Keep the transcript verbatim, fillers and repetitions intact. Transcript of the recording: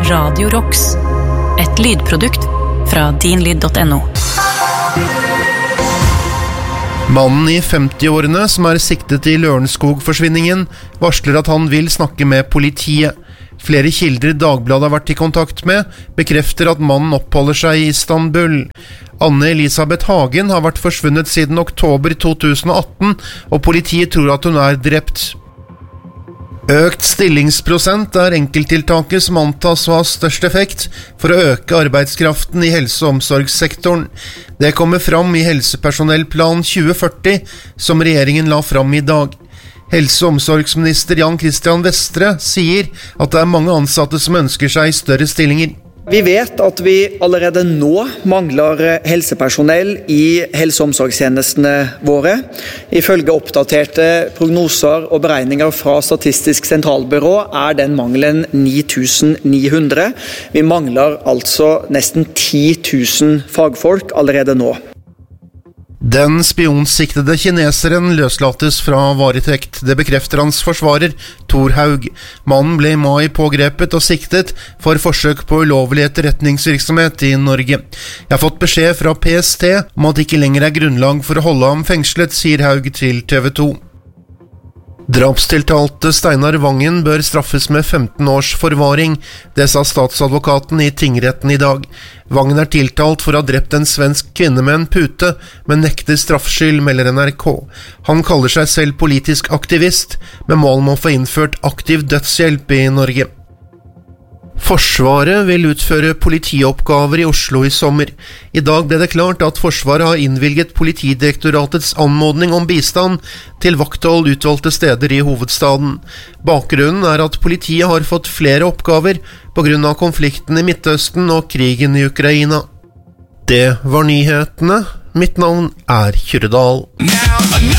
Radio Rocks, et lydprodukt fra din lyd punktum no. Mannen i femti-årene som er siktet i Lørenskog-forsvinningen varsler at han vil snakke med politiet. Flere kilder Dagbladet har vært i kontakt med bekrefter at mannen oppholder seg i Istanbul. Anne Elisabeth Hagen har vært forsvunnet siden oktober to tusen og atten, og politiet tror at hun er drept. Økt stillingsprosent er enkelttiltaket som antas å ha størst effekt for å øke arbeidskraften i helse- og omsorgssektoren. Det kommer fram i Helsepersonellplan tjue førti, som regjeringen la fram i dag. Helse- og omsorgsminister Jan Christian Vestre sier at det er mange ansatte som ønsker seg større stillinger. Vi vet at vi allerede nå mangler helsepersonell i helse- og omsorgstjenestene våre. Ifølge oppdaterte prognoser og beregninger fra Statistisk sentralbyrå er den mangelen ni tusen ni hundre. Vi mangler altså nesten ti tusen fagfolk allerede nå. Den spionsiktede kineseren løslates fra varetekt. Det bekrefter hans forsvarer, Thor Haug. Mannen ble i mai pågrepet og siktet for forsøk på ulovlig etterretningsvirksomhet i Norge. Jeg har fått beskjed fra P S T om at det ikke lenger er grunnlag for å holde ham fengslet, sier Haug til T V to. Drapstiltalte Steinar Vangen bør straffes med femten års forvaring. Det sa statsadvokaten i tingretten i dag. Vangen er tiltalt for å ha drept en svensk kvinne med en pute, men nekter straffskyld, melder N R K. Han kaller seg selv politisk aktivist, med mål om å få innført aktiv dødshjelp i Norge. Forsvaret vil utføre politioppgaver i Oslo i sommer. I dag ble det klart at Forsvaret har innvilget Politidirektoratets anmodning om bistand til vakthold utvalgte steder i hovedstaden. Bakgrunnen er at politiet har fått flere oppgaver på grunn av konflikten i Midtøsten og krigen i Ukraina. Det var nyhetene. Mitt navn er Kyrre Dahl.